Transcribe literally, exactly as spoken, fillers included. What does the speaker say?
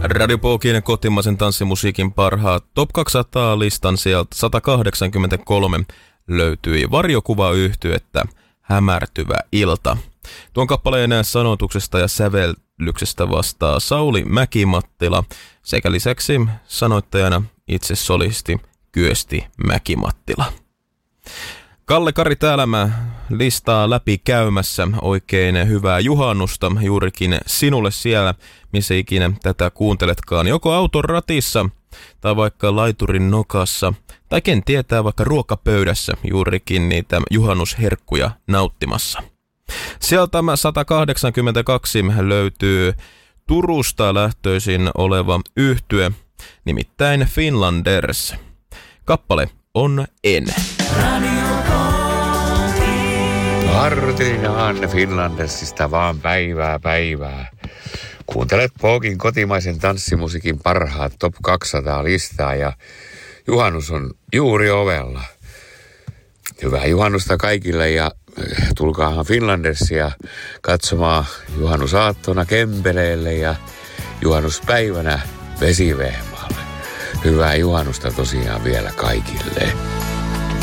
Radio Pokin kotimaisen tanssimusiikin parhaat Top kaksisataa-listan sieltä sata kahdeksankymmentäkolme löytyi varjokuvayhtyettä Hämärtyvä ilta. Tuon kappaleen sanotuksesta ja sävellyksestä vastaa Sauli Mäkimattila sekä lisäksi sanoittajana itse solisti Kyösti Mäkimattila. Kalle-Kari täällä mä listaa läpi käymässä. Oikein hyvää juhannusta juurikin sinulle siellä, missä ikinä tätä kuunteletkaan. Joko auton ratissa tai vaikka laiturin nokassa tai ken tietää vaikka ruokapöydässä juurikin niitä juhannusherkkuja nauttimassa. Sieltä sata kahdeksankymmentäkaksi löytyy Turusta lähtöisin oleva yhtye, nimittäin Finlanders. Kappale on En. Martin ja Anne Finlandersista vaan päivää päivää. Kuuntelet Pokin kotimaisen tanssimusiikin parhaat Top kaksisataa listaa ja juhannus on juuri ovella. Hyvää juhannusta kaikille ja tulkaahan Finlandersia katsomaan juhannusaattona Kempeleelle ja juhannuspäivänä Vesivehmaalle. Hyvää juhannusta tosiaan vielä kaikille.